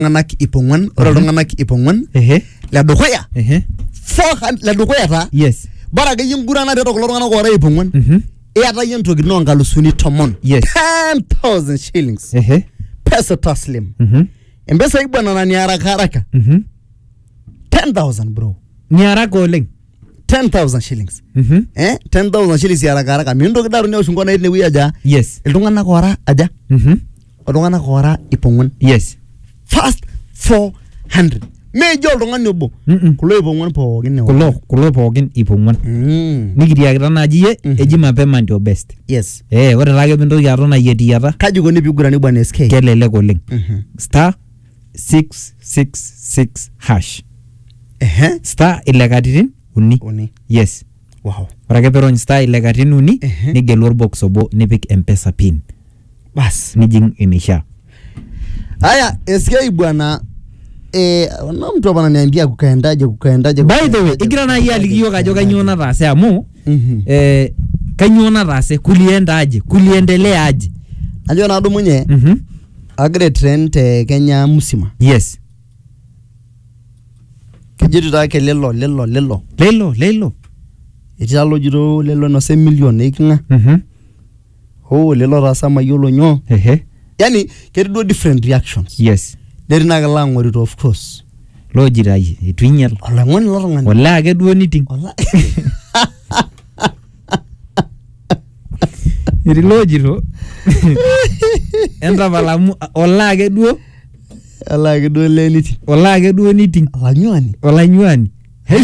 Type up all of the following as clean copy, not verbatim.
nganak ipongwan ora nganak ipongwan la dokoya 400 la dokoya ta yes bara ga yingura na de to kolor nganak ora ipongwan ata yentoki no ngalusuni tomon yes 10,000 shillings pesa taslim embesa ibwana na ni haraka 10,000 bro ni haraka oleng 10,000 shillings 10,000 shillings ya haraka mindo kidaru ne ushungona ile wiaja yes iltungana kora aja iltungana kora ipongon yes first 400 mejo iltungani obo kulo ipongon pookin ne kulo pookin ipongwan nikiriakita naji ye eji mapema ndio best yes ore take pintoki atona yetiata kaji koni pigurani bwana SK kelelek oleng star 666 hash star ile katitin uni yes wow ore ake perony star ile katitin uni nigelu orbox obo nipik mpesa pin bas nijing inisha haya SK bwana na mtu hapa ananiambia kukaendaje by the way igira na yali kiyo kajo kanyo na tase amu kanyo na tase kulienda aje kuliendelea aje ajo na dumunye agre trend Kenya musima yes kijitu take lelo italo jiro lelo no 1 million ikinga lelo rasa mayolo nyo yani kedo different reactions yes there na kala ngori of course lo jirai itwinyal ala ngoni lorongani wala ake duo niting wala iri lo jiro enda balamu wala ake duo le niting wala ake duo niting wala nywani hey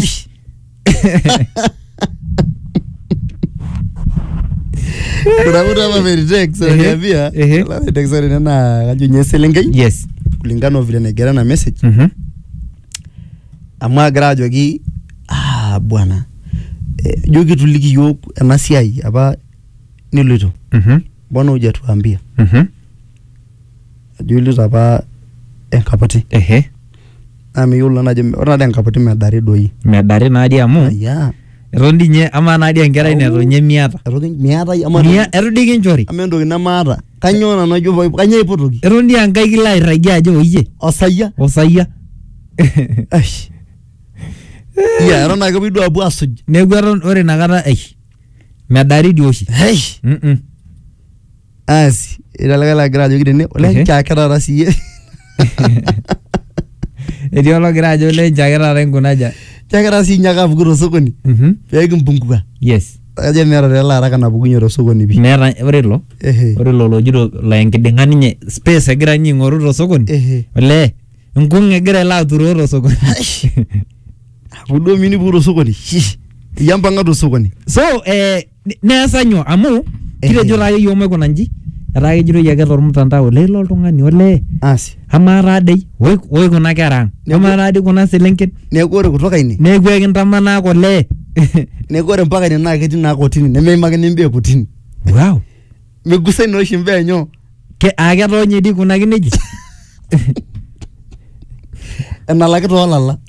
kuna maveritex ananiambia la veritex na kajo nyeselengei yes kulingana vile negera na message ama grajo gi bwana jogi tuliki yok ena siai apa niloito bwana hujatuambia julito apa enkapati ameyolo naje ora enkapati medare doi medare naadi amu ya Rondinye ama nadia ngera ine ronye miata. Miata ama erudigi njori. Amendo na maata. Kanyo na najo kanya ipotoki. Erondi angai kila iragia ajo oye. Osaya. Ash. Ya erona ke bidu abu asuj. Negwaron ore nakata medari dioshi. Hey. Asi ilalagala grajo gidene ole chakara rasiye. Ediolo grajo le chakara rengunaja. Chakara si nyaka buguro sokoni. Pegi mpunguka. Yes. Aje mera de la haraka na bugunyo sokoni bi. Mera orelo. Orelo lo jiro la enkidingani nye space egira nyi ngoru ro sokoni. Ole ngung egira la turo ro sokoni. Budo mini buro sokoni. Yamba ngado sokoni. So nesa nyo amu kile jora yome konanji. Rage jiro yaga mtandao lelo oltungani ole. Asi. Amara dei woi kuna kerang. Amara dei kuna selenken. Negore kutoka ini. Negwe kintamana kole. Negore mpaka ni na kiti na kotini. Nemeimake nimbe kotini. Wow. Megusa no shimbe nyo. Ke age to nyedi kuna kineji. Enalake to lala.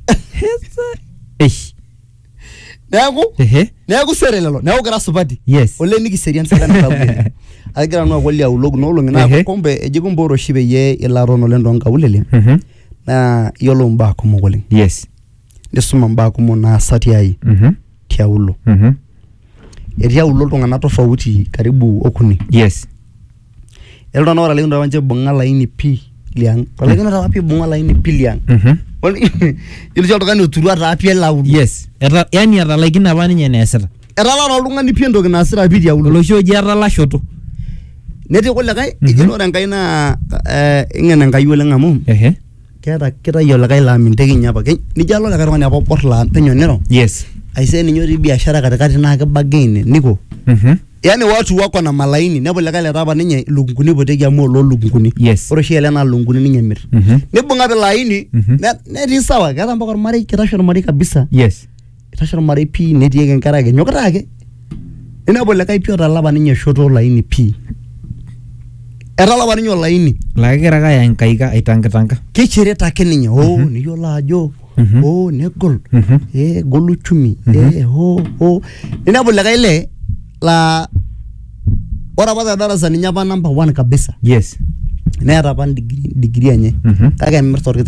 Neaku serelelo. Neaku gara supati. Yes. Ole niki serian sakana kabule. Agira no kolia ulog no longi na kombe ejikumbo roshibe ye ilarono lendo ngawulele. Na yolo mba kumogole. Yes. Ndesuma mba kumo na sati ai. Kia ulo. Eria ulo tongana tofauti karibu okuni. Yes. Eldo na ora lendo wanje bonga laini pi liang. Wala gena rapi bonga laini pi liang. Yilo jalo kani uturu ata api elawu. Yes. Yani ata like na bani nyene esera. Era la oltungani pi entoki naasira pi dia ulo. Losho ji ata la shoto. Neti kule kai ejino enkai na ingen enkai oleng amu. Keeta kitayolo kai la minteki nyapa. Nijalo la karwani apo porla penyo nero. Yes. Aise ninyo ri biashara katikati na kebagain niko. Yani watu wako na malaini nebo le kale taba ninye lunguni botegi amu lo lunguni. Yes. Oro shi ele na lunguni ninye mir. Nebo ngabe laini neti sawa kata mpaka mari kitashoro mari kabisa. Yes. Kitashoro mari pi neti egen karage nyokata ake. Nebo le kai pi otalaba ninye shoto laini pi. Eralaba ninyo laini. Lagira kaya enkaika aitangitanga. Kichireta ake ninye. Niyo lajo. Negol. Golu chumi. Nebo le kaile la ora bada darasa ni nyapa number 1 kabisa. Yes. neeta apa degree enye kake emirta